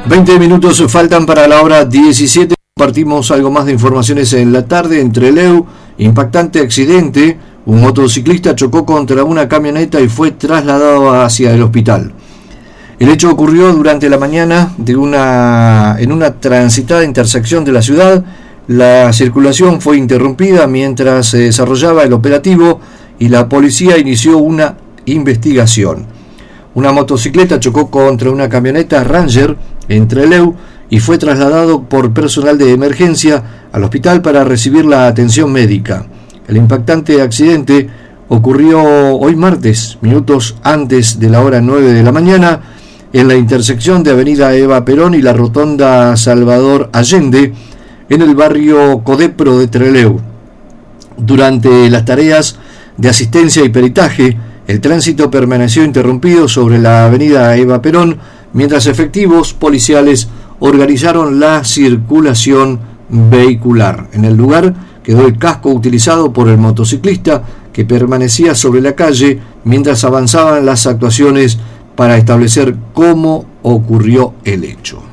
20 minutos faltan para la hora 17. Compartimos algo más de informaciones en la tarde. En Trelew, impactante accidente. Un motociclista chocó contra una camioneta y fue trasladado hacia el hospital. El hecho ocurrió durante la mañana en una transitada intersección de la ciudad. La circulación fue interrumpida mientras se desarrollaba el operativo y la policía inició una investigación. Una motocicleta chocó contra una camioneta Ranger en Trelew y fue trasladado por personal de emergencia al hospital para recibir la atención médica. El impactante accidente ocurrió hoy martes, minutos antes de la hora 9 de la mañana, en la intersección de Avenida Eva Perón y la Rotonda Salvador Allende, en el barrio Codepro de Trelew. Durante las tareas de asistencia y peritaje, el tránsito permaneció interrumpido sobre la Avenida Eva Perón, mientras efectivos policiales organizaron la circulación vehicular. En el lugar quedó el casco utilizado por el motociclista, que permanecía sobre la calle mientras avanzaban las actuaciones para establecer cómo ocurrió el hecho.